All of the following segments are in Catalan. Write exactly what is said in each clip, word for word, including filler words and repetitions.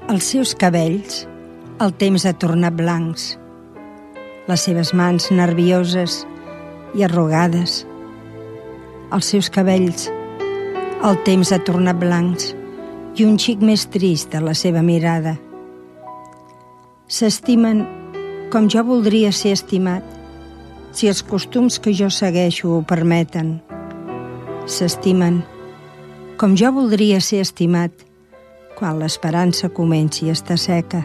Els seus cabells, el temps ha tornat blancs. Les seves mans nervioses i arrugades. Els seus cabells, el temps ha tornat blancs i un xic més trist de la seva mirada. S'estimen com jo voldria ser estimat, si els costums que jo segueixo ho permeten. S'estimen com jo voldria ser estimat quan l'esperança comenci a estar seca.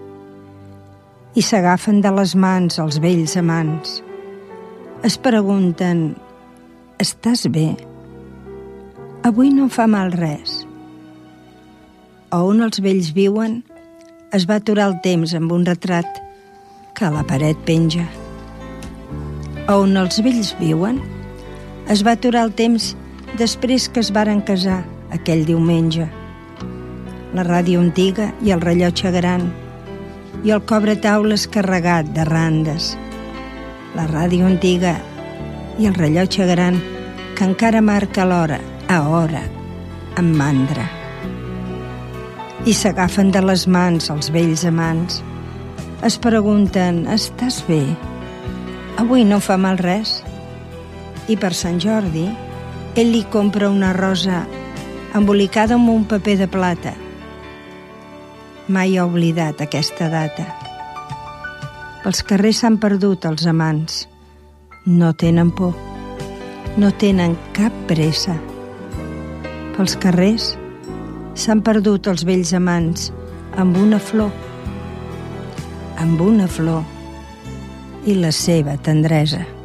I s'agafen de les mans els vells amants. Es pregunten: estàs bé? Avui no em fa mal res. A on els vells viuen es va aturar el temps amb un retrat que a la paret penja. A on els vells viuen es va aturar el temps després que es varen casar aquell diumenge. La ràdio antiga i el rellotge gran i el cobretaules carregat de randes. La ràdio antiga i el rellotge gran que encara marca l'hora a hora amb mandra. I s'agafen de les mans els vells amants. Es pregunten: estàs bé? Avui no fa mal res. I per Sant Jordi ell li compra una rosa embolicada amb un paper de plata. Mai ha oblidat aquesta data. Pels carrers s'han perdut els amants. No tenen por. No tenen cap pressa. Pels carrers s'han perdut els vells amants amb una flor. Amb una flor i la seva tendresa.